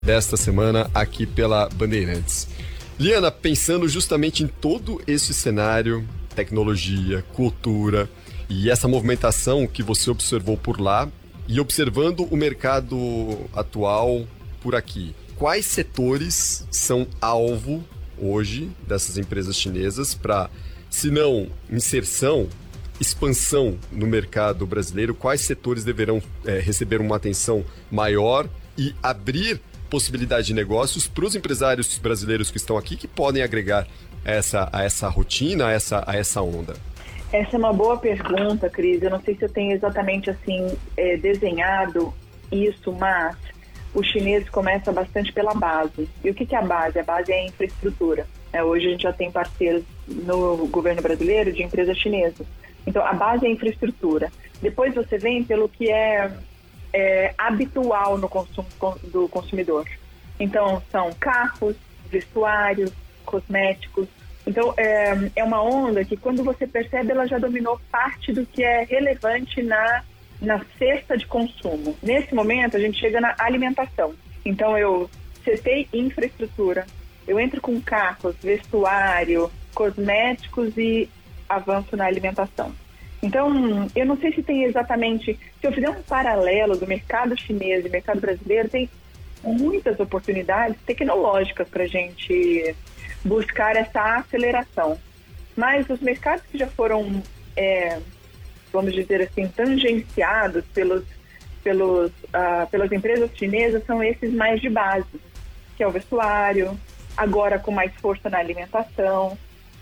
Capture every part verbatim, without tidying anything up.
desta semana aqui pela Bandeirantes. Liana, pensando justamente em todo esse cenário, tecnologia, cultura e essa movimentação que você observou por lá e observando o mercado atual por aqui, quais setores são alvo hoje dessas empresas chinesas para, se não inserção, expansão no mercado brasileiro? Quais setores deverão é, receber uma atenção maior e abrir possibilidade de negócios para os empresários brasileiros que estão aqui, que podem agregar essa, a essa rotina, a essa, a essa onda? Essa é uma boa pergunta, Cris. Eu não sei se eu tenho exatamente assim é, desenhado isso, mas o chinês começa bastante pela base. E o que, que é a base? A base é a infraestrutura. É, hoje a gente já tem parceiros no governo brasileiro de empresas chinesas. Então, a base é a infraestrutura. Depois você vem pelo que é, é habitual no consumo do consumidor. Então, são carros, vestuários, cosméticos. Então, é, é uma onda que, quando você percebe, ela já dominou parte do que é relevante na, na cesta de consumo. Nesse momento, a gente chega na alimentação. Então, eu setei infraestrutura, eu entro com carros, vestuário, cosméticos e avanço na alimentação. Então, eu não sei se tem exatamente... Se eu fizer um paralelo do mercado chinês e mercado brasileiro, tem muitas oportunidades tecnológicas para a gente buscar essa aceleração. Mas os mercados que já foram, é, vamos dizer assim, tangenciados pelos, pelos, uh, pelas empresas chinesas são esses mais de base, que é o vestuário, agora com mais força na alimentação.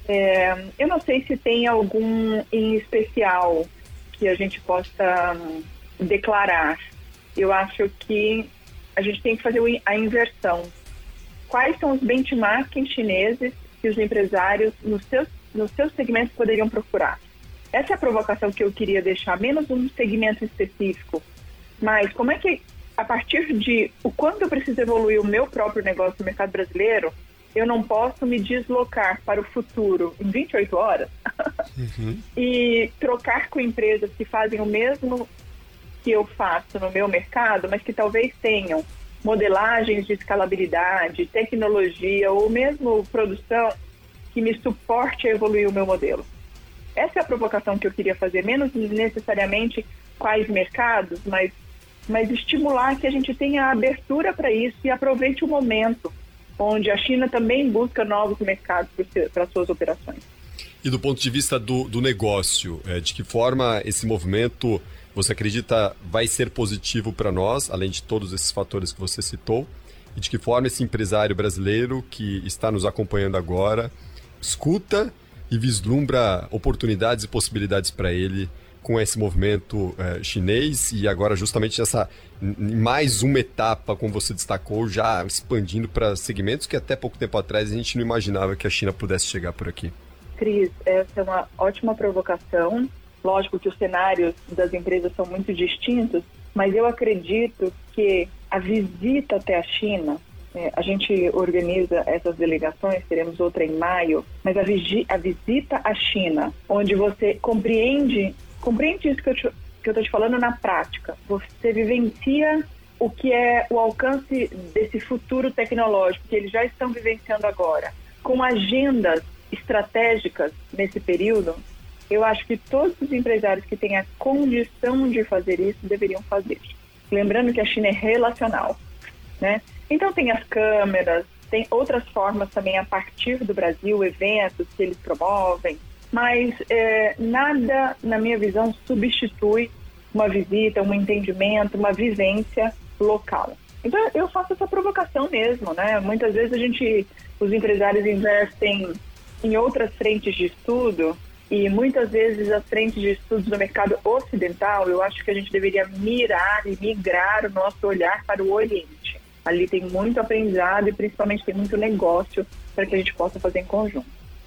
É, eu não sei se tem algum em especial que a gente possa um, declarar. Eu acho que a gente tem que fazer a inversão. Quais são os benchmarks chineses que os empresários nos seus, nos seus segmentos poderiam procurar? Essa é a provocação que eu queria deixar, menos um segmento específico. Mas como é que, a partir de o quanto eu preciso evoluir o meu próprio negócio no mercado brasileiro, eu não posso me deslocar para o futuro em vinte e oito horas uhum. e trocar com empresas que fazem o mesmo que eu faço no meu mercado, mas que talvez tenham modelagens de escalabilidade, tecnologia ou mesmo produção que me suporte a evoluir o meu modelo. Essa é a provocação que eu queria fazer, menos necessariamente quais mercados, mas, mas estimular que a gente tenha abertura para isso e aproveite o momento onde a China também busca novos mercados para suas operações. E do ponto de vista do, do negócio, é, de que forma esse movimento você acredita vai ser positivo para nós, além de todos esses fatores que você citou, e de que forma esse empresário brasileiro que está nos acompanhando agora escuta e vislumbra oportunidades e possibilidades para ele com esse movimento é, chinês e agora justamente essa mais uma etapa, como você destacou, já expandindo para segmentos que até pouco tempo atrás a gente não imaginava que a China pudesse chegar por aqui. Cris, essa é uma ótima provocação. Lógico que os cenários das empresas são muito distintos, mas eu acredito que a visita até a China, é, a gente organiza essas delegações, teremos outra em maio, mas a, vigi- a visita à China, onde você compreende, compreende isso que eu te, que eu estou te falando na prática, você vivencia o que é o alcance desse futuro tecnológico que eles já estão vivenciando agora, com agendas estratégicas nesse período. Eu acho que todos os empresários que têm a condição de fazer isso deveriam fazer. Lembrando que a China é relacional, né? Então tem as câmeras, tem outras formas também a partir do Brasil, eventos que eles promovem, mas é, nada, na minha visão, substitui uma visita, um entendimento, uma vivência local. Então eu faço essa provocação mesmo, né? Muitas vezes a gente, os empresários investem em outras frentes de estudo, e muitas vezes as frentes de estudos do mercado ocidental, eu acho que a gente deveria mirar e migrar o nosso olhar para o Oriente. Ali tem muito aprendizado e principalmente tem muito negócio para que a gente possa fazer em conjunto.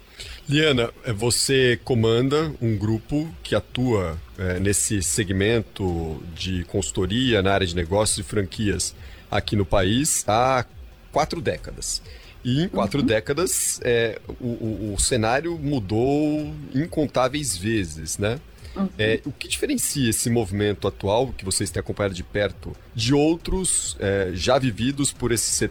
Liana, você comanda um grupo que atua é, nesse segmento de consultoria na área de negócios e franquias aqui no país há quatro décadas. E em quatro uhum. décadas, é, o, o, o cenário mudou incontáveis vezes, né? Uhum. É, o que diferencia esse movimento atual, que vocês têm acompanhado de perto, de outros é, já vividos por esse setor